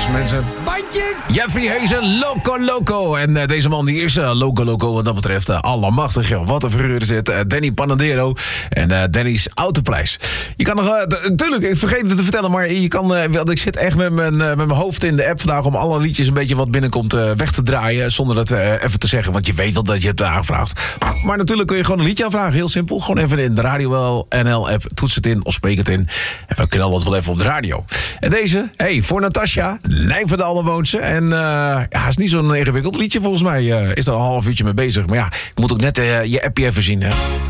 mensen. Bandjes! Jeffrey Hazen, Loco Loco. En deze man die is Loco wat dat betreft. Allemachtig, joh. Wat een figuur is dit. Danny Panadero en Danny's Autoprijs. Je kan nog... Tuurlijk, ik vergeet het te vertellen, maar je kan... ik zit echt met mijn hoofd in de app vandaag om alle liedjes een beetje wat binnenkomt weg te draaien. Zonder dat even te zeggen, want je weet wel dat je hebt aangevraagd. Maar natuurlijk kun je gewoon een liedje aanvragen. Heel simpel. Gewoon even in de Radio NL app. Toets het in of spreek het in. En we kunnen altijd wel even op de radio. En deze, voor Natasja. Nijverdal woont ze. En het is niet zo'n ingewikkeld liedje volgens mij. Is er een half uurtje mee bezig. Maar ja, ik moet ook net je appje even zien. Hè.